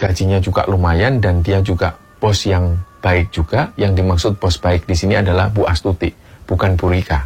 gajinya juga lumayan dan dia juga bos yang baik juga. Yang dimaksud bos baik di sini adalah Bu Astuti, bukan Bu Rika.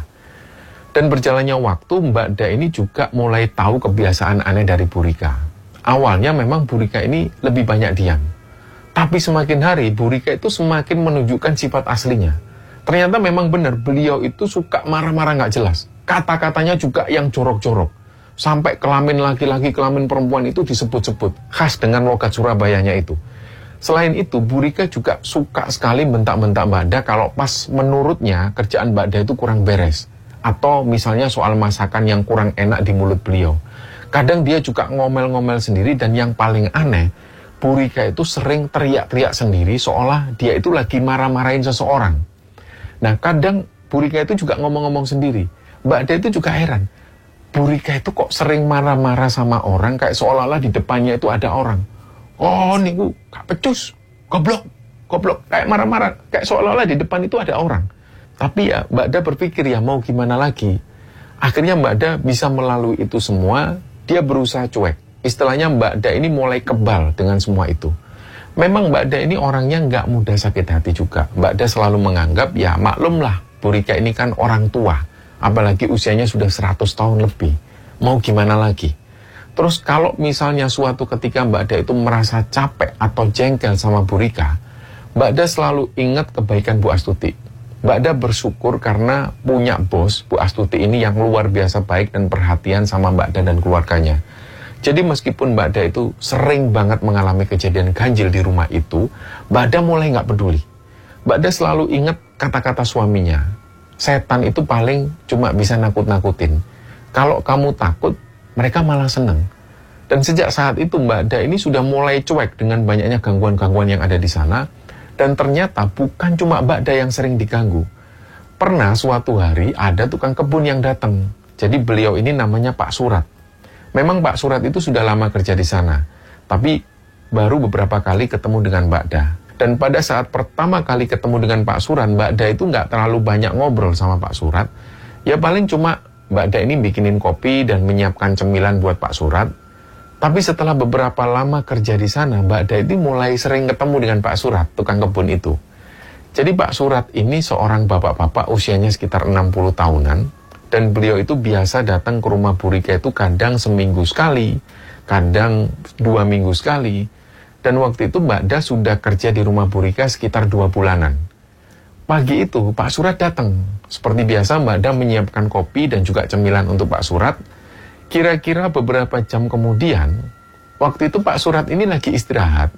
Dan berjalannya waktu, Mbak Da ini juga mulai tahu kebiasaan aneh dari Bu Rika. Awalnya memang Bu Rika ini lebih banyak diam. Tapi semakin hari, Bu Rika itu semakin menunjukkan sifat aslinya. Ternyata memang benar, beliau itu suka marah-marah nggak jelas. Kata-katanya juga yang jorok-jorok. Sampai kelamin laki-laki, kelamin perempuan itu disebut-sebut. Khas dengan logat Surabayanya itu. Selain itu, Bu Rika juga suka sekali bentak-bentak Mbak Da kalau pas menurutnya kerjaan Mbak Da itu kurang beres. Atau misalnya soal masakan yang kurang enak di mulut beliau. Kadang dia juga ngomel-ngomel sendiri dan yang paling aneh, Bu Rika itu sering teriak-teriak sendiri seolah dia itu lagi marah-marahin seseorang. Nah, kadang Bu Rika itu juga ngomong-ngomong sendiri. Mbak Da itu juga heran. Bu Rika itu kok sering marah-marah sama orang kayak seolah-olah di depannya itu ada orang. Oh, niku Kak Pecus, goblok, kayak marah-marah, kayak seolah-olah di depan itu ada orang. Tapi ya Mbak Da berpikir ya mau gimana lagi. Akhirnya Mbak Da bisa melalui itu semua, dia berusaha cuek. Istilahnya Mbak Da ini mulai kebal dengan semua itu. Memang Mbak Da ini orangnya nggak mudah sakit hati juga. Mbak Da selalu menganggap ya maklumlah, Bu Rika ini kan orang tua. Apalagi usianya sudah 100 tahun lebih. Mau gimana lagi? Terus kalau misalnya suatu ketika Mbak Da itu merasa capek atau jengkel sama Bu Rika, Mbak Da selalu ingat kebaikan Bu Astuti. Mbak Da bersyukur karena punya bos, Bu Astuti ini yang luar biasa baik dan perhatian sama Mbak Da dan keluarganya. Jadi meskipun Mbak Da itu sering banget mengalami kejadian ganjil di rumah itu, Mbak Da mulai nggak peduli. Mbak Da selalu ingat kata-kata suaminya. Setan itu paling cuma bisa nakut-nakutin. Kalau kamu takut, mereka malah seneng. Dan sejak saat itu Mbak Da ini sudah mulai cuek dengan banyaknya gangguan-gangguan yang ada di sana. Dan ternyata bukan cuma Mbak Da yang sering diganggu. Pernah suatu hari ada tukang kebun yang datang. Jadi beliau ini namanya Pak Surat. Memang Pak Surat itu sudah lama kerja di sana. Tapi baru beberapa kali ketemu dengan Mbak Da. Dan pada saat pertama kali ketemu dengan Pak Surat, Mbak Da itu nggak terlalu banyak ngobrol sama Pak Surat. Ya paling cuma Mbak Da ini bikinin kopi dan menyiapkan cemilan buat Pak Surat. Tapi setelah beberapa lama kerja di sana, Mbak Da itu mulai sering ketemu dengan Pak Surat, tukang kebun itu. Jadi Pak Surat ini seorang bapak-bapak usianya sekitar 60 tahunan. Dan beliau itu biasa datang ke rumah Bu Rika itu kadang seminggu sekali, kadang 2 minggu sekali. Dan waktu itu Mbak Da sudah kerja di rumah Bu Rika sekitar 2 bulanan. Pagi itu Pak Surat datang. Seperti biasa Mbak Da menyiapkan kopi dan juga cemilan untuk Pak Surat. Kira-kira beberapa jam kemudian, waktu itu Pak Surat ini lagi istirahat.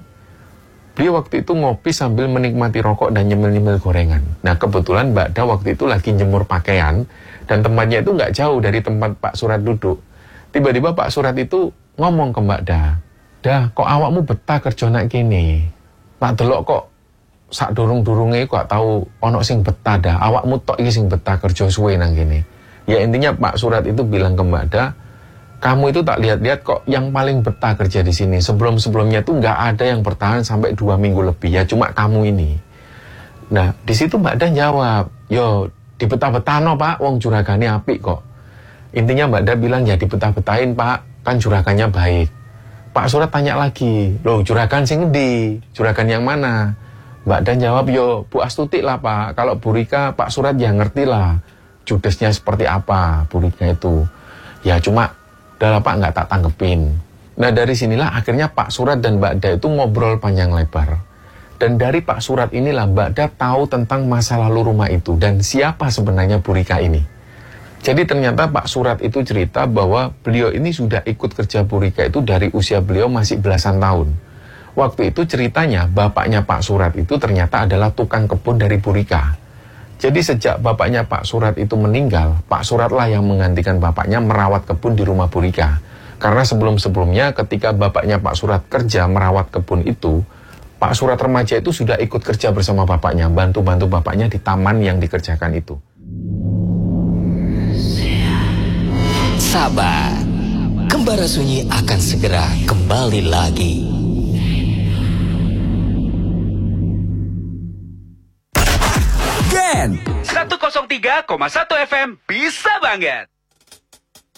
Beliau waktu itu ngopi sambil menikmati rokok dan nyemil-nyemil gorengan. Nah kebetulan Mbak Da waktu itu lagi jemur pakaian. Dan tempatnya itu nggak jauh dari tempat Pak Surat duduk. Tiba-tiba Pak Surat itu ngomong ke Mbak Da. Dah, kok awakmu betah kerja nak kene? Pak delok kok sak durung-durunge kok tahu ono sing betah dah. Awakmu tok iki sing betah kerja suwe nang kene. Ya intinya Pak Surat itu bilang ke Mbak Da, kamu itu tak lihat-lihat kok yang paling betah kerja di sini. Sebelum-sebelumnya tuh nggak ada yang bertahan sampai 2 minggu lebih. Ya cuma kamu ini. Nah, di situ Mbak Da jawab, yo dibetah-betahno Pak, wong juragane apik kok. Intinya Mbak Da bilang ya dibetah-betahin Pak, kan juragannya baik. Pak Surat tanya lagi, loh juragan sing endi? Juragan yang mana? Mbak Da jawab, yo Bu Astuti lah Pak. Kalau Bu Rika, Pak Surat ya ngerti lah. Judesnya seperti apa Bu Rika itu. Ya cuma, udah lah Pak nggak tak tanggepin. Nah dari sinilah akhirnya Pak Surat dan Mbak Da itu ngobrol panjang lebar. Dan dari Pak Surat inilah Mbak Da tahu tentang masa lalu rumah itu. Dan siapa sebenarnya Bu Rika ini. Jadi ternyata Pak Surat itu cerita bahwa beliau ini sudah ikut kerja Bu Rika itu dari usia beliau masih belasan tahun. Waktu itu ceritanya bapaknya Pak Surat itu ternyata adalah tukang kebun dari Bu Rika. Jadi sejak bapaknya Pak Surat itu meninggal, Pak Suratlah yang menggantikan bapaknya merawat kebun di rumah Bu Rika. Karena sebelum-sebelumnya ketika bapaknya Pak Surat kerja merawat kebun itu, Pak Surat remaja itu sudah ikut kerja bersama bapaknya, bantu-bantu bapaknya di taman yang dikerjakan itu. Sabar, Kembara Sunyi akan segera kembali lagi. Gen 103,1 FM bisa banget.